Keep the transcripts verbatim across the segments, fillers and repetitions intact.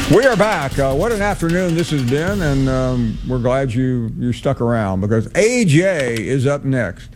We are back. Uh, what an afternoon this has been, and um, we're glad you, you stuck around because A J is up next.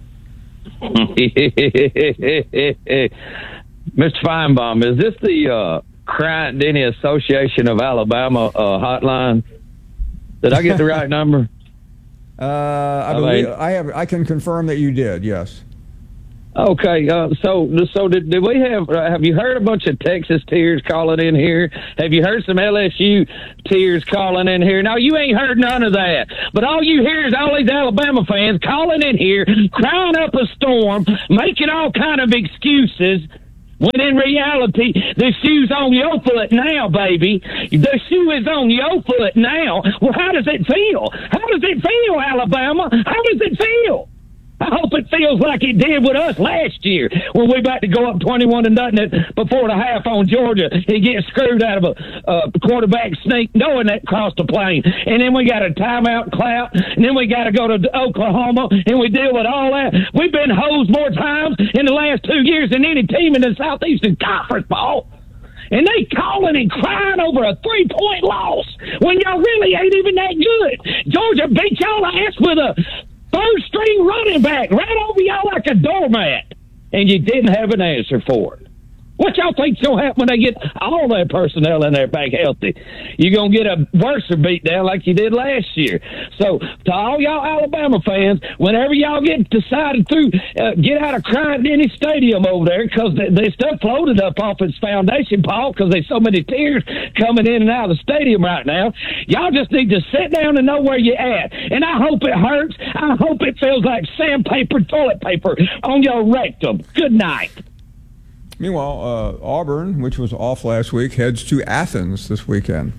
Mister Feinbaum, is this the uh, Bryant-Denny Association of Alabama uh, hotline? Did I get the right number? Uh, I believe I have. I can confirm that you did. Yes. Okay, uh, so so did, did we have? Uh, have you heard a bunch of Texas tears calling in here? Have you heard some L S U tears calling in here? No, you ain't heard none of that. But all you hear is all these Alabama fans calling in here, crying up a storm, making all kind of excuses. When in reality, the shoe's on your foot now, baby. The shoe is on your foot now. Well, how does it feel? How does it feel, Alabama? How does it feel? I hope it feels like it did with us last year when we about to go up twenty-one to nothing before the half on Georgia. He gets screwed out of a uh, quarterback sneak, knowing that crossed the plane. And then we got a timeout clap, and then we got to go to Oklahoma, and we deal with all that. We've been hosed more times in the last two years than any team in the Southeastern Conference, Paul. And they calling and crying over a three-point loss when y'all really ain't even that good. Georgia beat y'all ass with a third-string running back right over y'all like a doormat, and you didn't have an answer for it. What y'all think's going to happen when they get all their personnel in there back healthy? You're going to get a worse beat down like you did last year. So, to all y'all Alabama fans, whenever y'all get decided to uh, get out of Bryant-Denny Stadium over there, because the, the stuff floated up off its foundation, Paul, because there's so many tears coming in and out of the stadium right now, y'all just need to sit down and know where you're at. And I hope it hurts. I hope it feels like sandpaper, toilet paper on your rectum. Good night. Meanwhile, uh, Auburn, which was off last week, heads to Athens this weekend.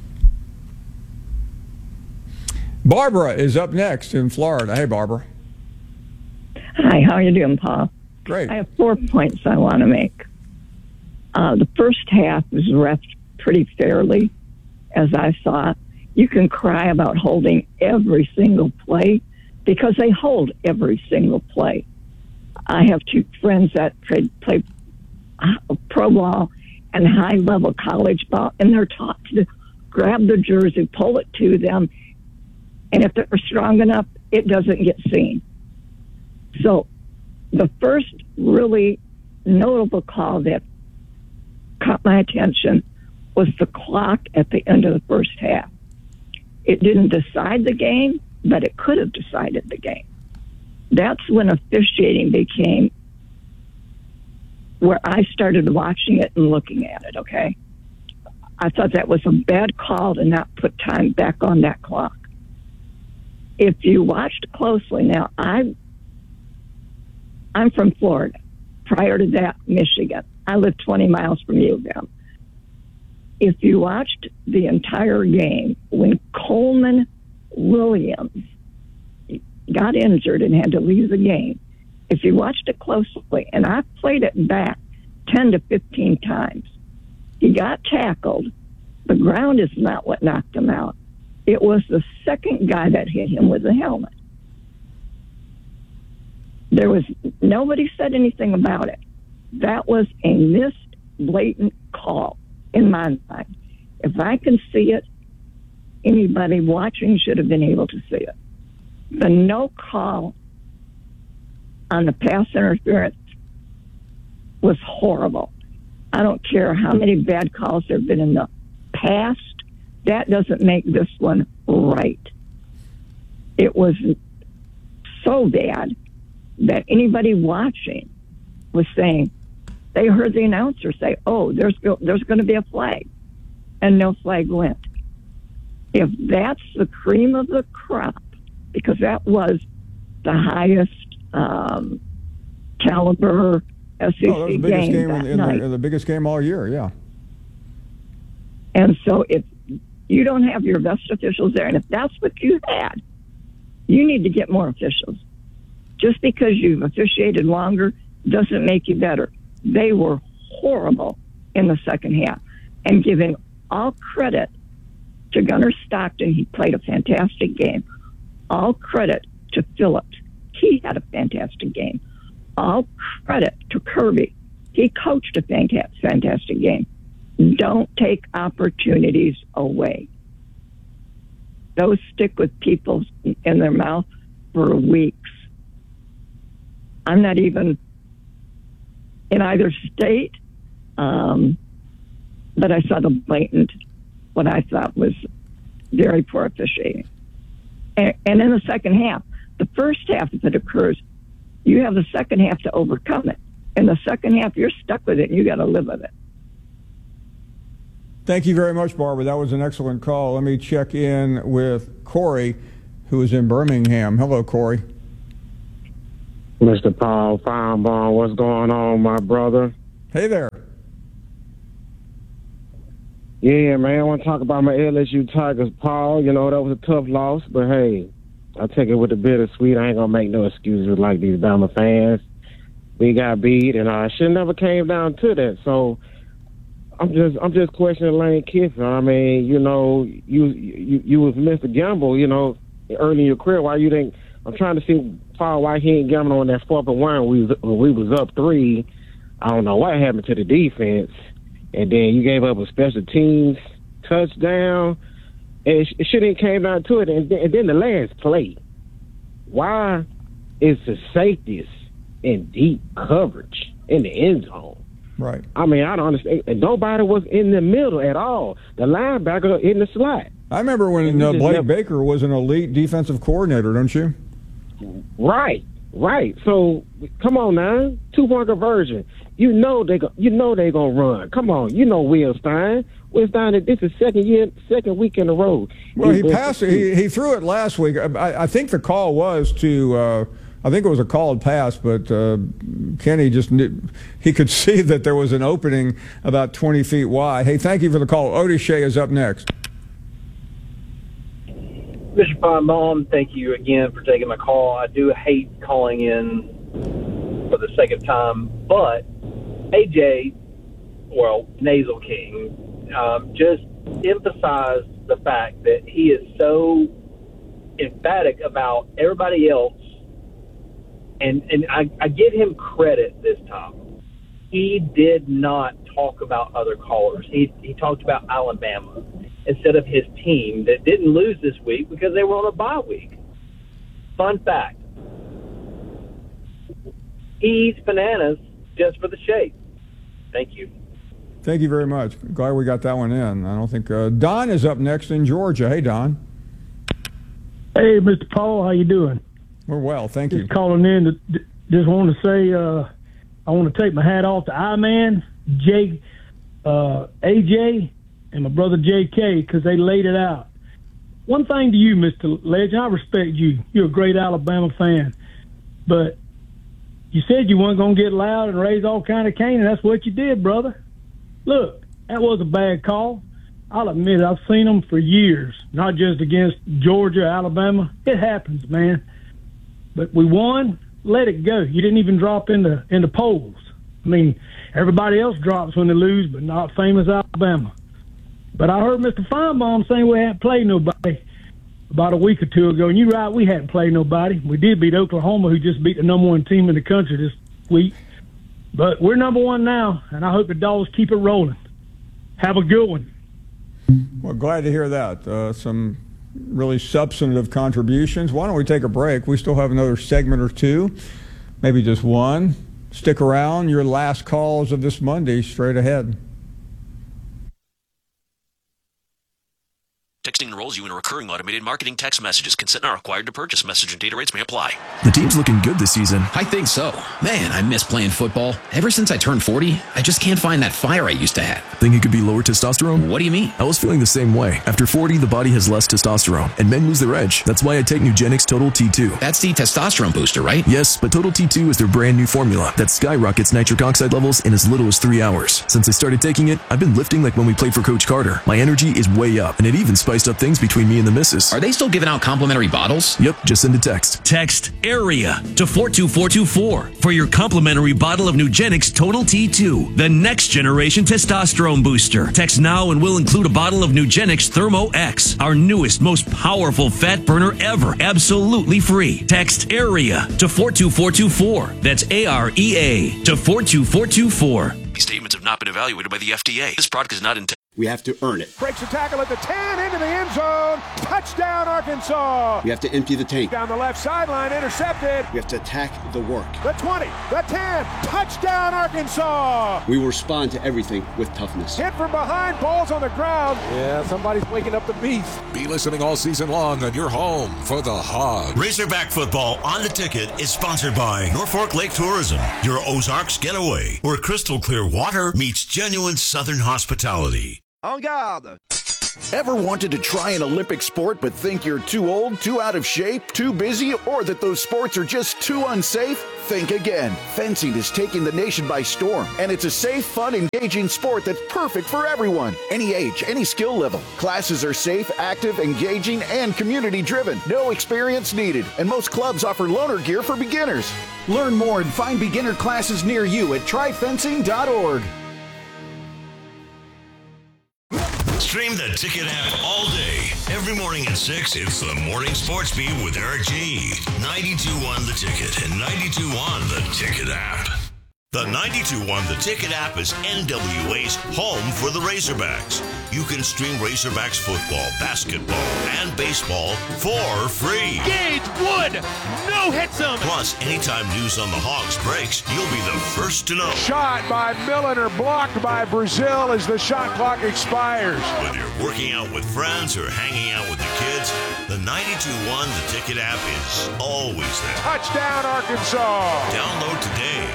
Barbara is up next in Florida. Hey, Barbara. Hi, how are you doing, Paul? Great. I have four points I want to make. Uh, the first half was refed pretty fairly, as I saw. You can cry about holding every single play because they hold every single play. I have two friends that play, play pro ball and high-level college ball, and they're taught to grab the jersey, pull it to them, and if they're strong enough, it doesn't get seen. So the first really notable call that caught my attention was the clock at the end of the first half. It didn't decide the game, but it could have decided the game. That's when officiating became where I started watching it and looking at it, okay? I thought that was a bad call to not put time back on that clock. If you watched closely, now, I, I'm from Florida. Prior to that, Michigan. I lived twenty miles from U of M. If you watched the entire game, when Coleman Williams got injured and had to leave the game, if you watched it closely, and I played it back ten to fifteen times, he got tackled. The ground is not what knocked him out. It was the second guy that hit him with the helmet. There was, nobody said anything about it. That was a missed, blatant call in my mind. If I can see it, anybody watching should have been able to see it. The no call on the pass interference was horrible. I don't care how many bad calls there have been in the past. That doesn't make this one right. It was so bad that anybody watching was saying, they heard the announcer say, oh, there's there's going to be a flag, and no flag went. If that's the cream of the crop, because that was the highest um, caliber S E C oh, that was the biggest game, game that in, in night. the, the biggest game all year, yeah. And so if you don't have your best officials there, and if that's what you had, you need to get more officials. Just because you've officiated longer doesn't make you better. They were horrible in the second half. And giving all credit to Gunnar Stockton, he played a fantastic game. All credit to Phillips. He had a fantastic game. All credit to Kirby. He coached a fantastic game. don't take opportunities away. Those stick with people in their mouth for weeks. I'm not even in either state, um, but I saw the blatant, what I thought was very poor officiating. And, and in the second half, the first half, if it occurs, you have the second half to overcome it. In the second half, you're stuck with it, and you got to live with it. Thank you very much, Barbara. That was an excellent call. Let me check in with Corey, who is in Birmingham. Hello, Corey. Mister Paul Finebaum, what's going on, my brother? Hey there. Yeah, man, I want to talk about my L S U Tigers, Paul. You know, that was a tough loss, but hey, I take it with the bittersweet. I ain't going to make no excuses like these Bama fans. We got beat, and I uh, should never came down to that. So I'm just I'm just questioning Lane Kiffin. I mean, you know, you you you was Mister Gamble, you know, early in your career. Why you didn't? I'm trying to see Paul why he ain't gambling on that fourth and one. We was, when we was up three. I don't know what happened to the defense, and then you gave up a special teams touchdown. And it, it shouldn't came down to it. And, and then the last play, why is the safeties in deep coverage in the end zone? Right. I mean, I don't understand. And nobody was in the middle at all. The linebacker in the slot. I remember when uh, Blake never... Baker was an elite defensive coordinator, don't you? Right, right. So come on now, two point conversion. You know they go, you know they gonna run. Come on, you know Will Stein. Will Stein. This is second year, second week in a row. Well, he, he passed it. He, he threw it last week. I, I think the call was to. Uh, I think it was a called pass, but uh, Kenny just knew, he could see that there was an opening about twenty feet wide. Hey, thank you for the call. Otis Shea is up next. Mister Finebaum, thank you again for taking my call. I do hate calling in for the second time, but A J, well, Nasal King, um, just emphasized the fact that he is so emphatic about everybody else, and, and I, I give him credit this time. He did not talk about other callers. He, he talked about Alabama instead of his team that didn't lose this week because they were on a bye week. Fun fact. He eats bananas just for the shape. Thank you. Thank you very much. Glad we got that one in. I don't think uh, Don is up next in Georgia. Hey, Don. Hey, Mister Paul, how you doing? We're well, thank just you. Just calling in to just want to say uh, I want to take my hat off to I-Man, Jay, uh, A J, and my brother J K, because they laid it out. One thing to you, Mister Legend, I respect you. You're a great Alabama fan. But you said you weren't going to get loud and raise all kind of cane, and that's what you did, brother. Look, that was a bad call. I'll admit it, I've seen them for years, not just against Georgia, Alabama. It happens, man. But we won. Let it go. You didn't even drop in the, in the polls. I mean, everybody else drops when they lose, but not famous Alabama. But I heard Mister Finebaum saying we hadn't played nobody about a week or two ago. And you're right, we hadn't played nobody. We did beat Oklahoma, who just beat the number one team in the country this week. But we're number one now, and I hope the Dogs keep it rolling. Have a good one. Well, glad to hear that. Uh, some really substantive contributions. Why don't we take a break? We still have another segment or two, maybe just one. Stick around. Your last calls of this Monday straight ahead. Texting enrolls you in recurring automated marketing text messages. Consent not required to purchase. Message and data rates may apply. The team's looking good this season. I think so. Man, I miss playing football. Ever since I turned forty, I just can't find that fire I used to have. Think it could be lower testosterone? What do you mean? I was feeling the same way. After forty, the body has less testosterone, and men lose their edge. That's why I take Nugenix Total T two. That's the testosterone booster, right? Yes, but Total T two is their brand new formula that skyrockets nitric oxide levels in as little as three hours. Since I started taking it, I've been lifting like when we played for Coach Carter. My energy is way up, and it even spiced up things between me and the missus. Are they still giving out complimentary bottles? Yep, just send a text. Text AREA to four two four two four for your complimentary bottle of Nugenix Total T two, the next generation testosterone booster. Text now and we'll include a bottle of Nugenix Thermo X, our newest, most powerful fat burner ever, absolutely free. Text AREA to four two four two four. That's A R E A to four two four two four. These statements have not been evaluated by the F D A. This product is not intended. We have to earn it. Breaks a tackle at the ten, into the end zone. Touchdown, Arkansas. We have to empty the tank. Down the left sideline, intercepted. We have to attack the work. The twenty, the ten, touchdown, Arkansas. We will respond to everything with toughness. Hit from behind, balls on the ground. Yeah, somebody's waking up the beast. Be listening all season long on your home for the Hogs. Razorback football on the ticket is sponsored by Norfolk Lake Tourism, your Ozarks getaway, where crystal clear water meets genuine Southern hospitality. En garde! Ever wanted to try an Olympic sport but think you're too old, too out of shape, too busy, or that those sports are just too unsafe? Think again. Fencing is taking the nation by storm, and it's a safe, fun, engaging sport that's perfect for everyone. Any age, any skill level. Classes are safe, active, engaging, and community-driven. No experience needed, and most clubs offer loaner gear for beginners. Learn more and find beginner classes near you at try fencing dot org. Stream the Ticket app all day. Every morning at six, it's the Morning Sports Beat with Eric G. ninety-two point one The Ticket and ninety-two point one The Ticket app. The ninety-two point one The Ticket app is N W A's home for the Razorbacks. You can stream Razorbacks football, basketball, and baseball for free. Gage Wood, no hits him. Plus, anytime news on the Hogs breaks, you'll be the first to know. Shot by Milliner, blocked by Brazil as the shot clock expires. Whether you're working out with friends or hanging out with the kids, the ninety-two point one The Ticket app is always there. Touchdown, Arkansas. Download today.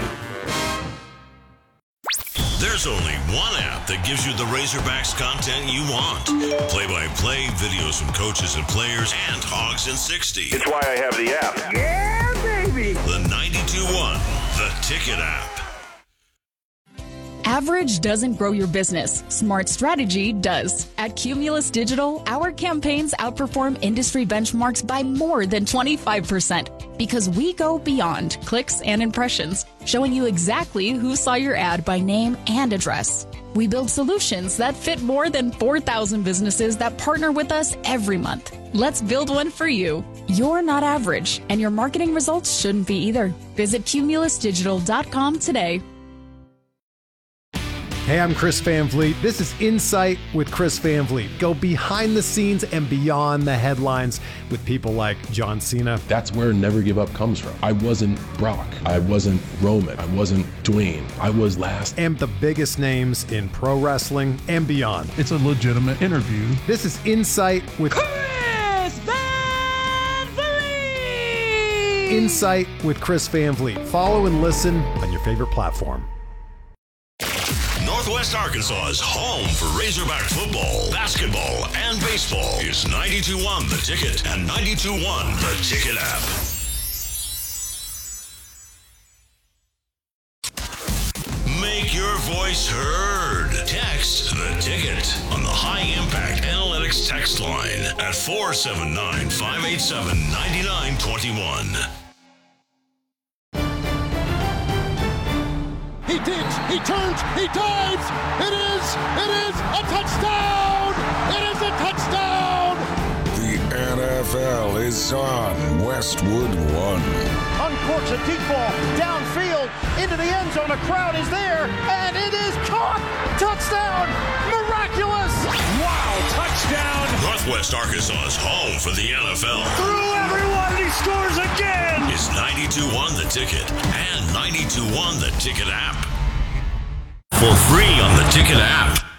There's only one app that gives you the Razorbacks content you want. Play-by-play, videos from coaches and players, and Hogs in sixty. It's why I have the app. Yeah, baby! The ninety-two point one The Ticket app. Average doesn't grow your business. Smart strategy does. At Cumulus Digital, our campaigns outperform industry benchmarks by more than twenty-five percent because we go beyond clicks and impressions, showing you exactly who saw your ad by name and address. We build solutions that fit more than four thousand businesses that partner with us every month. Let's build one for you. You're not average, and your marketing results shouldn't be either. Visit cumulus digital dot com today. Hey, I'm Chris Van Vliet. This is Insight with Chris Van Vliet. Go behind the scenes and beyond the headlines with people like John Cena. That's where Never Give Up comes from. I wasn't Brock. I wasn't Roman. I wasn't Dwayne. I was last. And the biggest names in pro wrestling and beyond. It's a legitimate interview. This is Insight with Chris Van Vliet! Insight with Chris Van Vliet. Follow and listen on your favorite platform. Northwest Arkansas's home for Razorback football, basketball, and baseball is ninety-two point one The Ticket and ninety-two point one The Ticket app. Make your voice heard. Text The Ticket on the High Impact Analytics text line at four seven nine, five eight seven, nine nine two one. He digs, he turns, he dives. It is, it is a touchdown. It is a touchdown. The N F L is on Westwood One. Uncorks a deep ball downfield into the end zone. A crowd is there, and it is caught. Touchdown. Miraculous. Wow, touchdown. Northwest Arkansas's home for the N F L. Through everyone, and he scores again. It's ninety-two point one The Ticket and ninety-two point one The Ticket app. For free on the Ticket app.